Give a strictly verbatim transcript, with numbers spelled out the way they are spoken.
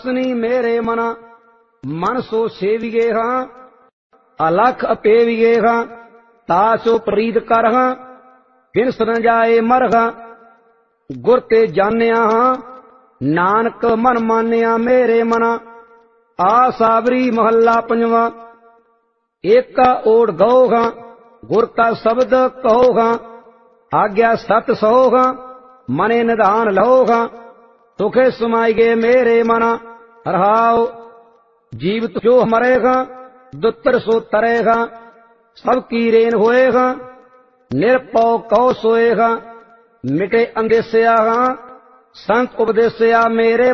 ਸਨੀ ਮੇਰੇ ਮਨ ਮਨ ਸੋ ਸੇਵੀਏ ਹਾਂ ਅਲਖ ਅਪੇਵੀਏ ਹਾਂ ਤਾਸੋ ਪ੍ਰੀਤ ਕਰ ਹਾਂ ਬਿਨਸ ਨ ਜਾਏ ਮਰ ਹਾਂ ਗੁਰ ਤੇ ਜਾਣਿਆ ਹਾਂ ਨਾਨਕ ਮਨ ਮਾਨਿਆ ਮੇਰੇ ਮਨ ਆ ਸਾਵਰੀ ਮਹੱਲਾ ਪੰਜਵਾਂ। ਏਕਾ ਓੜ ਗਉ ਹਾਂ ਗੁਰ ਕਾ ਸ਼ਬਦ ਕਹੋ ਹਾਂ ਆਗਿਆ ਸਤ ਸੋ ਹਾਂ ਮਨੇ ਨਿਧਾਨ ਲਓ ਹਾਂ ਸੁਖੇ ਸਮਾਈ ਗਏ ਮੇਰੇ ਮਨ ਰਹਾਉ ਜੀਵਤ ਜੋ ਮਰੇਗਾ ਦੁੱਤਰ ਸੋ ਤਰੇਗਾ ਸਭ ਕੀ ਰੇਨ ਹੋਏਗਾ ਨਿਰਪਉ ਕਉ ਸੋਏਗਾ ਮਿਟੇ ਅੰਦੇਸਿਆ ਹਾਂ ਸੰਤ ਉਪਦੇਸਿਆ ਮੇਰੇ